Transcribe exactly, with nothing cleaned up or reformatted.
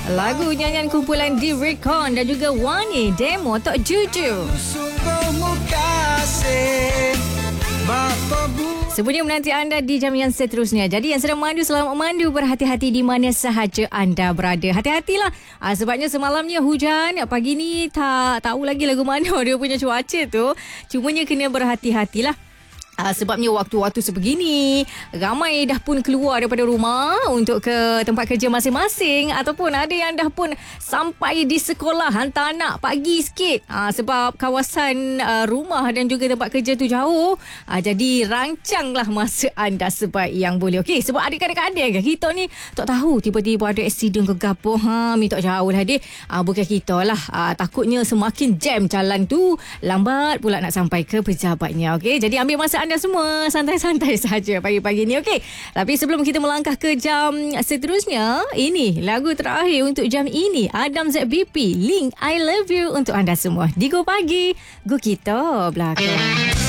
Lagu nyanyian kumpulan di Recon dan juga Wani Demo Tok Juju. Sebelum menanti anda di jam yang seterusnya. Jadi yang sedang memandu, selamat memandu. Berhati-hati di mana sahaja anda berada. Hati-hatilah. Ah, sebabnya semalamnya hujan. Pagi ni tak tahu lagi lagu mana dia punya cuaca tu. Cumanya kena berhati-hatilah. Uh, sebabnya waktu-waktu sebegini ramai dah pun keluar daripada rumah untuk ke tempat kerja masing-masing, ataupun ada yang dah pun sampai di sekolah, hantar anak pagi sikit uh, sebab kawasan uh, rumah dan juga tempat kerja tu jauh. uh, Jadi rancanglah masa anda sebaik yang boleh. Okey, sebab adik-adik kita ni tak tahu tiba-tiba ada aksiden ke gapo. Ha, minta jauh lah dia. uh, Bukan kita lah, uh, takutnya semakin jam jalan tu, lambat pula nak sampai ke pejabatnya. Okey, jadi ambil masa anda semua santai-santai saja pagi-pagi ni, okey. Tapi sebelum kita melangkah ke jam seterusnya, ini lagu terakhir untuk jam ini, Adam Z B P, Link I Love You untuk anda semua. Di Go Pagi, Go Kita Belakang.